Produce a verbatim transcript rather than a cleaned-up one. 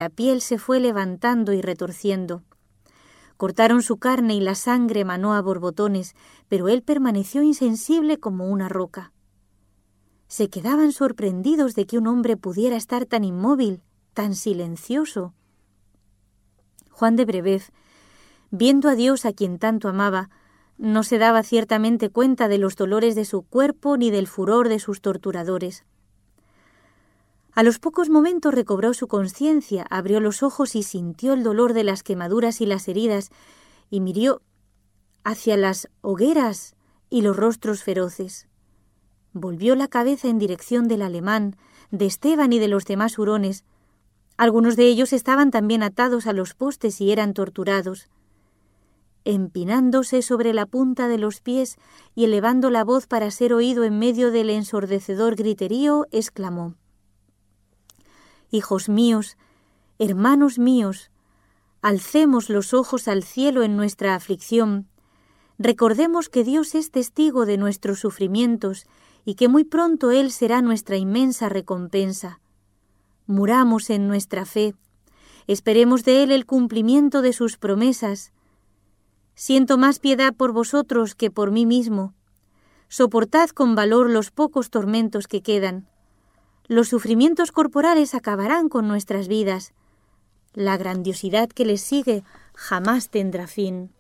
la piel se fue levantando y retorciendo. Cortaron su carne y la sangre manó a borbotones, pero él permaneció insensible como una roca. Se quedaban sorprendidos de que un hombre pudiera estar tan inmóvil, tan silencioso. Juan de Brebeuf, viendo a Dios a quien tanto amaba, no se daba ciertamente cuenta de los dolores de su cuerpo ni del furor de sus torturadores. A los pocos momentos recobró su conciencia, abrió los ojos y sintió el dolor de las quemaduras y las heridas, y miró hacia las hogueras y los rostros feroces. Volvió la cabeza en dirección del alemán, de Esteban y de los demás hurones. Algunos de ellos estaban también atados a los postes y eran torturados. Empinándose sobre la punta de los pies y elevando la voz para ser oído en medio del ensordecedor griterío, exclamó: «Hijos míos, hermanos míos, alcemos los ojos al cielo en nuestra aflicción. Recordemos que Dios es testigo de nuestros sufrimientos y que muy pronto Él será nuestra inmensa recompensa. Muramos en nuestra fe, esperemos de Él el cumplimiento de sus promesas. Siento más piedad por vosotros que por mí mismo. Soportad con valor los pocos tormentos que quedan. Los sufrimientos corporales acabarán con nuestras vidas. La grandiosidad que les sigue jamás tendrá fin».